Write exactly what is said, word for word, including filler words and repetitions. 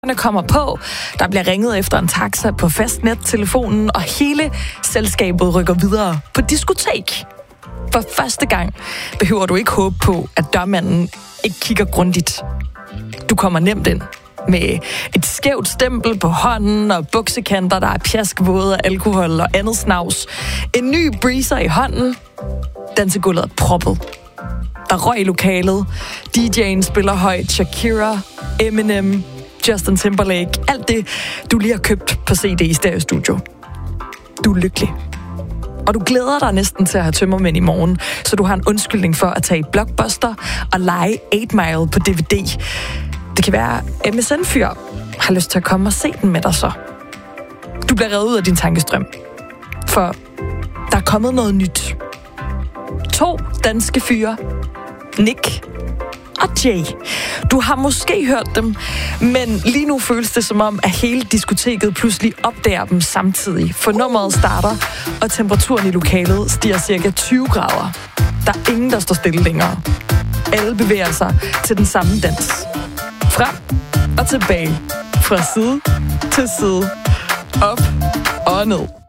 kommer på, der bliver ringet efter en taxa på fastnet-telefonen, og hele selskabet rykker videre på diskotek. For første gang behøver du ikke håbe på, at dørmanden ikke kigger grundigt. Du kommer nemt ind med et skævt stempel på hånden og buksekanter, der er pjaskvåde af alkohol og andet snavs. En ny breezer i hånden. Dansegulvet er proppet. Der røg i lokalet. D J'en spiller højt. Shakira, Eminem, Justin Timberlake. Alt det, du lige har købt på C D i Stereostudio. Du er lykkelig. Og du glæder dig næsten til at have tømmermænd i morgen, så du har en undskyldning for at tage i Blockbuster og lege otte mile på D V D. Det kan være, at M S N-fyr har lyst til at komme og se den med dig så. Du bliver revet ud af din tankestrøm. For der er kommet noget nyt. To danske fyre. Nick og Jay. Du har måske hørt dem, men lige nu føles det som om, at hele diskoteket pludselig opdager dem samtidig. For nummeret starter, og temperaturen i lokalet stiger cirka tyve grader. Der er ingen, der står stille længere. Alle bevæger sig til den samme dans. Frem og tilbage. Fra side til side. Op og ned.